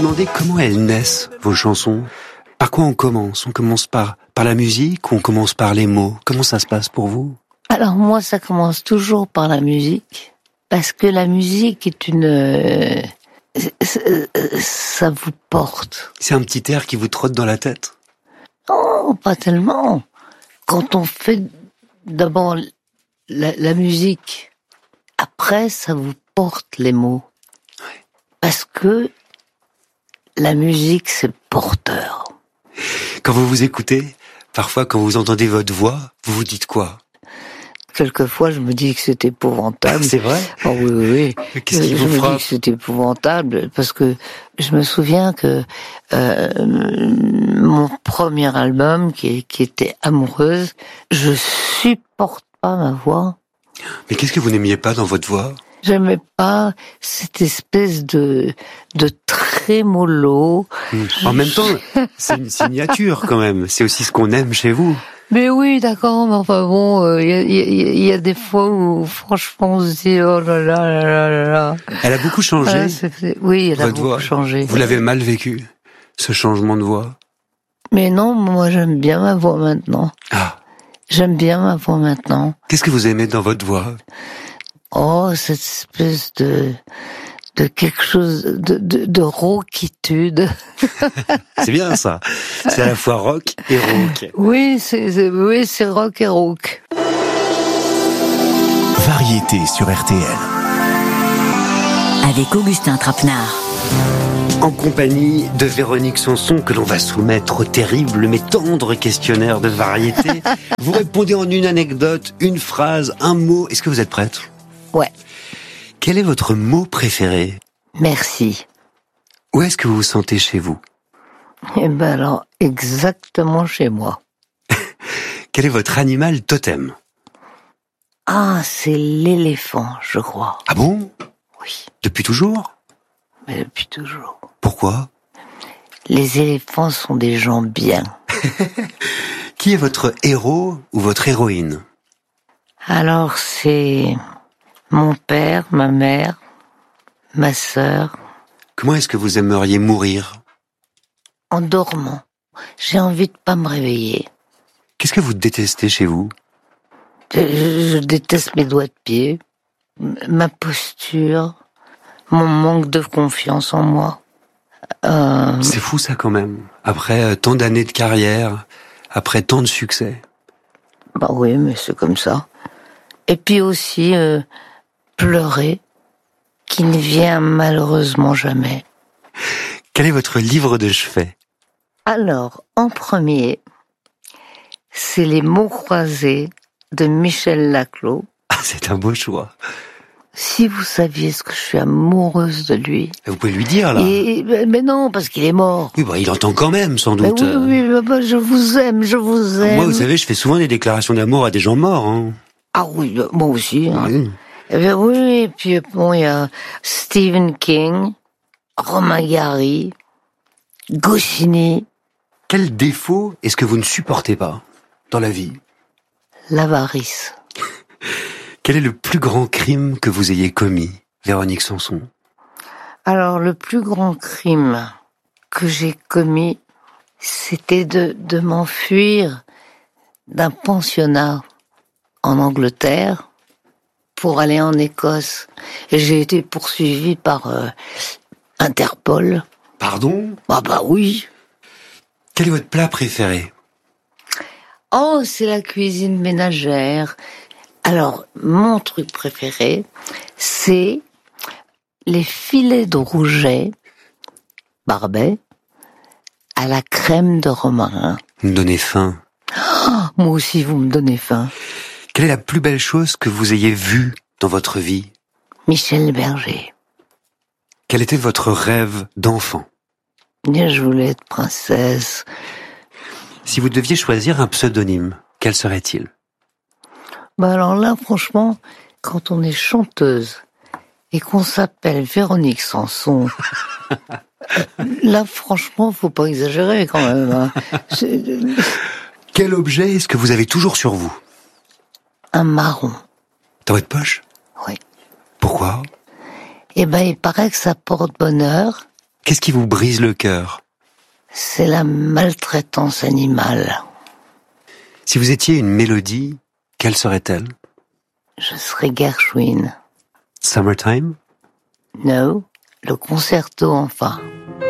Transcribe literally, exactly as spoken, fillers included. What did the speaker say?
demander comment elles naissent, vos chansons. Par quoi on commence? On commence par, par la musique ou on commence par les mots? Comment ça se passe pour vous? Alors moi, ça commence toujours par la musique, parce que la musique est une... Euh, ça vous porte. C'est un petit air qui vous trotte dans la tête? Non, pas tellement. Quand on fait d'abord la, la musique, après ça vous porte les mots. Ouais. Parce que la musique, c'est porteur. Quand vous vous écoutez, parfois quand vous entendez votre voix, vous vous dites quoi? Quelquefois, je me dis que c'est épouvantable. C'est vrai? Oh oui, oui, oui. Qu'est-ce qui je vous me frappe? dis que c'est épouvantable parce que je me souviens que euh, mon premier album, qui, qui était Amoureuse, je supporte pas ma voix. Mais qu'est-ce que vous n'aimiez pas dans votre voix? J'aimais pas cette espèce de de trémolo. Mmh. En même temps, c'est une signature quand même. C'est aussi ce qu'on aime chez vous. Mais oui, d'accord, mais enfin bon, il euh, y, y, y a des fois où franchement on se dit oh là là là là là là. Elle a beaucoup changé. Voilà, c'est, c'est, oui, elle a votre beaucoup voix. changé. Vous l'avez mal vécu, ce changement de voix? Mais non, moi j'aime bien ma voix maintenant. Ah. J'aime bien ma voix maintenant. Qu'est-ce que vous aimez dans votre voix? Oh, cette espèce de de quelque chose de de, de rauquitude. C'est bien ça. C'est à la fois rock et rock. Oui, c'est, c'est oui, c'est rock et rock. Variété sur R T L. Avec Augustin Trapenard. En compagnie de Véronique Sanson, que l'on va soumettre au terrible mais tendre questionnaire de variété. Vous répondez en une anecdote, une phrase, un mot. Est-ce que vous êtes prête? Ouais. Quel est votre mot préféré? Merci. Où est-ce que vous vous sentez chez vous? Eh ben alors, exactement chez moi. Quel est votre animal totem? Ah, c'est l'éléphant, je crois. Ah bon? Oui. Depuis toujours? Mais depuis toujours. Pourquoi? Les éléphants sont des gens bien. Qui est votre héros ou votre héroïne? Alors, c'est mon père, ma mère, ma sœur. Comment est-ce que vous aimeriez mourir? En dormant. J'ai envie de pas me réveiller. Qu'est-ce que vous détestez chez vous? Je, je, je déteste mes doigts de pied, ma posture, mon manque de confiance en moi. Euh... C'est fou ça quand même. Après euh, tant d'années de carrière, après tant de succès. Bah oui, mais c'est comme ça. Et puis aussi euh, pleurer, qui ne vient malheureusement jamais. Quel est votre livre de chevet? Alors, en premier, c'est Les mots croisés de Michel Laclos. Ah, c'est un beau choix. Si vous saviez ce que je suis amoureuse de lui. Vous pouvez lui dire, là. Et, mais non, parce qu'il est mort. Oui, bah, il entend quand même, sans Mais doute. oui, oui, oui, bah, je vous aime, je vous aime. Moi, vous savez, je fais souvent des déclarations d'amour à des gens morts. Hein. Ah oui, moi aussi. Hein. Oui. Eh bien, oui, et puis bon, il y a Stephen King, Romain Gary, Goscinny. Quel défaut est-ce que vous ne supportez pas dans la vie? L'avarice. Quel est le plus grand crime que vous ayez commis, Véronique Sanson? Alors, le plus grand crime que j'ai commis, c'était de, de m'enfuir d'un pensionnat en Angleterre pour aller en Écosse. Et j'ai été poursuivie par euh, Interpol. Pardon? Ah bah oui. Quel est votre plat préféré? Oh, c'est la cuisine ménagère. Alors, mon truc préféré, c'est les filets de rouget Barbet à la crème de romarin. Vous me donnez faim. Oh, moi aussi, vous me donnez faim. Quelle est la plus belle chose que vous ayez vue dans votre vie? Michel Berger. Quel était votre rêve d'enfant? Bien, je voulais être princesse. Si vous deviez choisir un pseudonyme, quel serait-il? Bah alors là, franchement, quand on est chanteuse et qu'on s'appelle Véronique Sanson, là, franchement, faut pas exagérer quand même. Hein. C'est... Quel objet est-ce que vous avez toujours sur vous? Un marron. Dans votre poche? Oui. Pourquoi? Eh ben, il paraît que ça porte bonheur Qu'est-ce qui vous brise le cœur? C'est la maltraitance animale. Si vous étiez une mélodie, quelle serait-elle? Je serais Gershwin. Summertime? No, le concerto enfin.